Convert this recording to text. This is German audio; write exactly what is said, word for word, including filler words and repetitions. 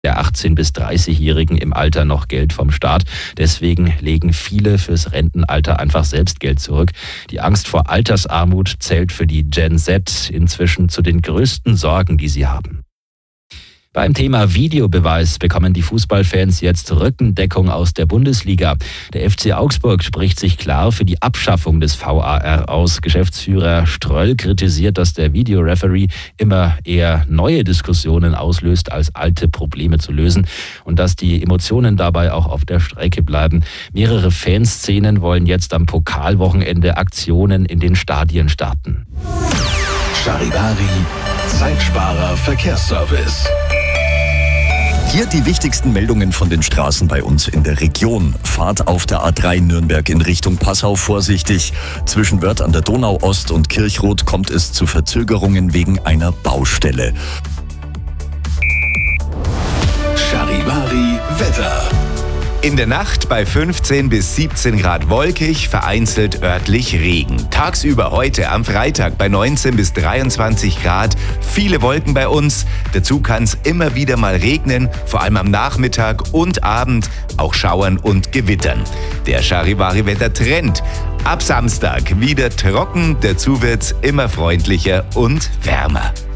der achtzehn- bis dreißigjährigen im Alter noch Geld vom Staat. Deswegen legen viele fürs Rentenalter einfach selbst Geld zurück. Die Angst vor Altersarmut zählt für die Gen Z inzwischen zu den größten Sorgen, die sie haben. Beim Thema Videobeweis bekommen die Fußballfans jetzt Rückendeckung aus der Bundesliga. Der F C Augsburg spricht sich klar für die Abschaffung des V A R aus. Geschäftsführer Ströll kritisiert, dass der Videoreferee immer eher neue Diskussionen auslöst, als alte Probleme zu lösen und dass die Emotionen dabei auch auf der Strecke bleiben. Mehrere Fanszenen wollen jetzt am Pokalwochenende Aktionen in den Stadien starten. Charivari, Zeitsparer Verkehrsservice. Hier die wichtigsten Meldungen von den Straßen bei uns in der Region. Fahrt auf der A drei Nürnberg in Richtung Passau vorsichtig. Zwischen Wörth an der Donau Ost und Kirchroth kommt es zu Verzögerungen wegen einer Baustelle. Charivari Wetter. In der Nacht bei fünfzehn bis siebzehn Grad wolkig, vereinzelt örtlich Regen. Tagsüber heute am Freitag bei neunzehn bis dreiundzwanzig Grad, viele Wolken bei uns. Dazu kann es immer wieder mal regnen, vor allem am Nachmittag und Abend, auch Schauern und Gewittern. Der Charivari-Wetter-Trend. Ab Samstag wieder trocken, dazu wird's immer freundlicher und wärmer.